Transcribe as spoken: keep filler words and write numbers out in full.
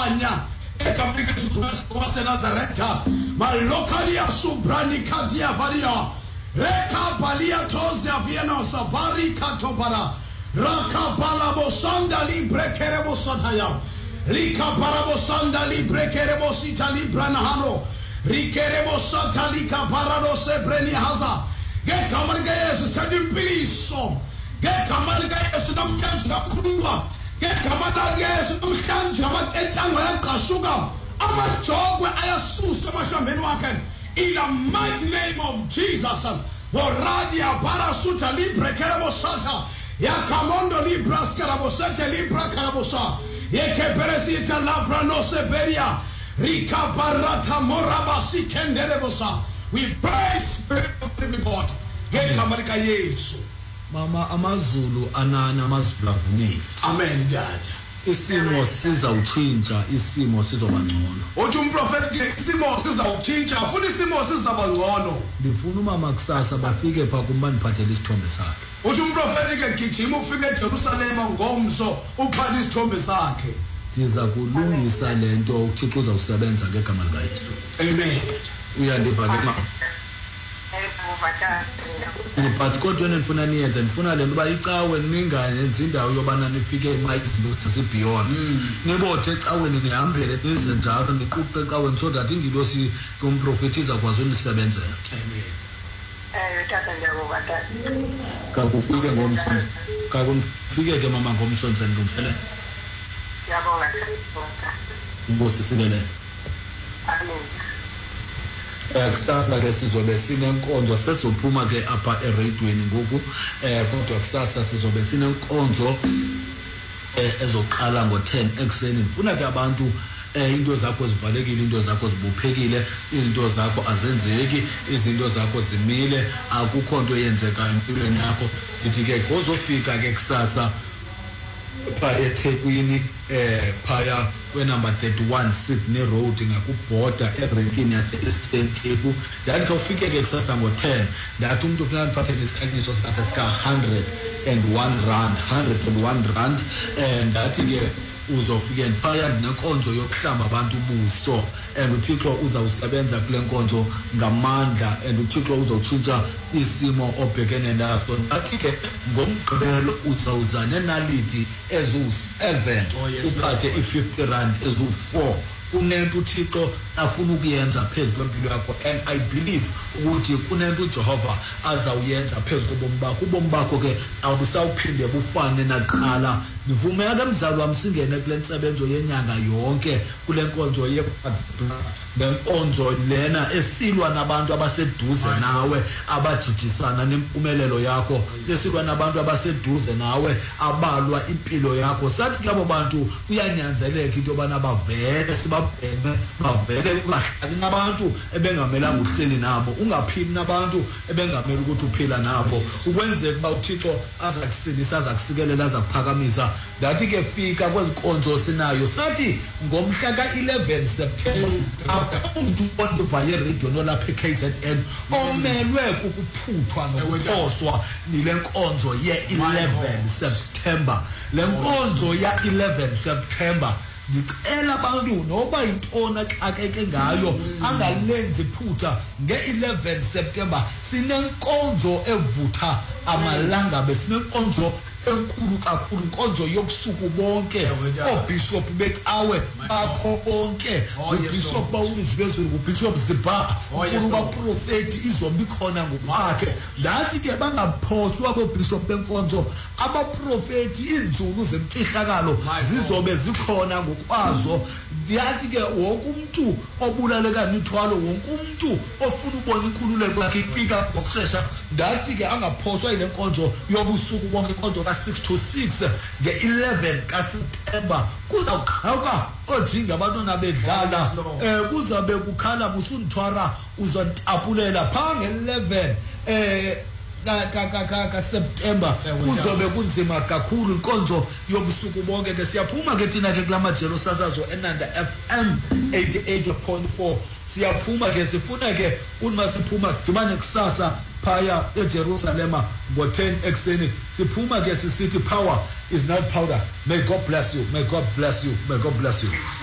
Banya, Ekabrika Sukwasa Nazareta, Malokalia Subrani Kadia Varia, Reka Balia Tozia Viena Sabari Katopara, Raka Balabosanda Libre Kerebosataya, Rika Barabosanda Libre Kerebosita Libra Nahano, Rikerebosata Lika Parado Sebreni Haza, Get Kamargayas, Sadim Biliso, Get Kamargayas, Namkanja Kuba. Get Kamadagayas, Namkanja, Matentanga Kasuga, Amas Jog, Ayasu, Samasha Menuakan, in the mighty name of Jesus, Boradia Barasuta Libre Kerebosata, Yakamondo Libra Scarabosata Libra Carabosa, Yekeperesita Labra no Seberia, Rika Barata Morabasi Kenderebosa. We praise Spirit of the living God. Get Kamarika Yesu. Mama amazulu anana amazulu avumile. Amen, Dad. Isimo siza uchinja, isimo sizoba ngcono. Uthi umprofeti ke isimo siza uchinja, futhi isimo sizaba ngcono. Ndifuna umama kusasa bafike pha kumbani phathela isithombe sakhe. Uthi umprofeti ke gijima ufike eJerusalem ngomso uphatha isithombe sakhe. Ndiza kulungisa lento uThixo uzawusebenza ngegama lika Yesu. Amen. Uyandiva ke mama. But kodwa nifuna niyenze nifuna le nto ba icawe ningayenza indawo yobana nifike eMike izinto zibeyond nibothe ecaweni nihambele nize njalo niquqe ecaweni so that ingilosi kumprofeti izakwazi unisebenzela. Amen. Eh tata ngiyabonga tata. Kakufike ngomsondo kakufike ke mama ngomsondo ngumsele. Ngiyabonga tata. Inkosi sibele. Amen. Kusasa ke sizobe sinenkonzo sesophuma ke apha eradweni ngoku eh kodwa kusasa sizobe sinenkonzo eh ezoqala ngo ten ekseni ufuna ke abantu eh into zakho zivalekile into zakho zibuphekile izinto zakho azenzeki izinto zakho zimile akukho into yenzeka empilweni yakho ndithi ke ngozofika ke kusasa pha eThekwini eh phaya kwe number thirty-one Sydney Road ngakubhoda erenkini yase Eastern Cape ndathi ufike ke kusasa ngo ten ndathi umuntu ufuna uphathele isikhanyiso sakhe sika one hundred one rand one hundred one rand and ndathi ke uzofike phaya nenkonzo yokuhlamba abantu ubuso and uThixo uzawusebenza kule nkonzo ngamandla and uThixo uzotshintsha isimo obhekene naso athi ke ngomgqibelo uzawuza nenaliti ezu seven uphathe i fifty rand ezu four kunento uThixo afuna ukuyenza phezulu kwempilo yakho and I believe ukuthi kunento uJehova azawuyenza phezulu kobomi bakho ubomi bakho ke awubusawuphinde bufane naqala nivumela ke mzalo wami singene kule nsebenzo yenyanga yonke kule nkonzo ye nenkonzo lena esilwa nabantu abaseduze nawe abajijisana nempumelelo yakho lesilwa nabantu abaseduze nawe abalwa impilo yakho sathi labo bantu kuyanyanzeleka into bana bavele sibabheme bavele ungahlali nabantu ebengamelanga uhleli nabo ungaphili nabantu ebengamela ukuthi uphila nabo ukwenzeka ba uThixo azakusilisa azakusikelela azakuphakamisa ndathi ke fika kwezinkonzo sinayo sathi ngomhla ka eleven September umuntu onke baye radio nolapha eK Z N omelwe ukuphuthwa nokuphoswa nile nkonzo ye eleven September le nkonzo ya eleven September ngicela abantu noba intona xakeke ngayo angalenzi iphutha nge eleven September sinenkonzo evutha amalanga besinenkonzo enkulu kakhulu inkonzo yobusuku bonke obishop becawe bakho bonke ubishop bawulizibezulu ubishop Ziba ukuba prophet izobe khona ngokwakhe ndathi ke bangaphoswa kobishop benkonzo abaprofeti inzulu zemfihlakalo zizobe zikhona ngokwazo ndiyathi ke wonke umuntu obulaleka nithwalo wonke umuntu ofuna ubona inkululeko yakhe ifika ngokushesha ndathi ke angaphoswa ile nkonzo yobusuku bonke inkonzo ka six to six nge eleven ka September kuzawuqhawuka ojinga abantwana bedlala eh kuzabe kukhala musundithwara uzontapulela pha nge eleven eh ka ka ka ka September kuzobe kunzima kakhulu inkonzo yobusuku bonke ke siyaphuma ke thina ke kulamajelo sasazo eNanda F M eighty-eight point four siyaphuma ke sifuna ke uma siphuma sidibane kusasa phaya eJerusalem ngo ten ekseni siphuma ke sisithi power is not powder. May God bless you, may God bless you, may God bless you.